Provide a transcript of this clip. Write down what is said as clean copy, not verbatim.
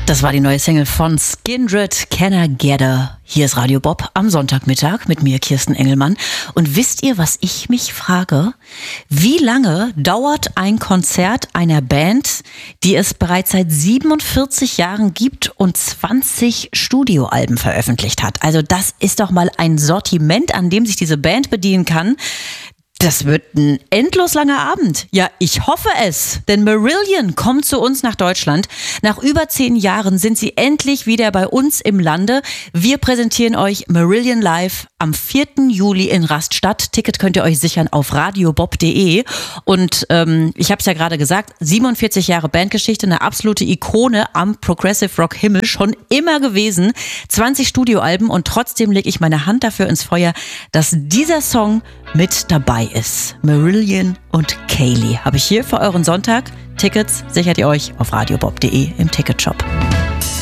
Das war die neue Single von Skindred, Can I Get Her? Hier ist Radio Bob am Sonntagmittag mit mir, Kirsten Engelmann. Und wisst ihr, was ich mich frage? Wie lange dauert ein Konzert einer Band, die es bereits seit 47 Jahren gibt und 20 Studioalben veröffentlicht hat? Also das ist doch mal ein Sortiment, an dem sich diese Band bedienen kann. Das wird ein endlos langer Abend. Ja, ich hoffe es. Denn Marillion kommt zu uns nach Deutschland. Nach über 10 Jahren sind sie endlich wieder bei uns im Lande. Wir präsentieren euch Marillion live am 4. Juli in Rastatt. Ticket könnt ihr euch sichern auf radiobob.de. Und ich habe es ja gerade gesagt, 47 Jahre Bandgeschichte, eine absolute Ikone am Progressive Rock Himmel, schon immer gewesen. 20 Studioalben und trotzdem lege ich meine Hand dafür ins Feuer, dass dieser Song mit dabei ist. Marillion und Kayleigh habe ich hier für euren Sonntag. Tickets sichert ihr euch auf radiobob.de im Ticketshop.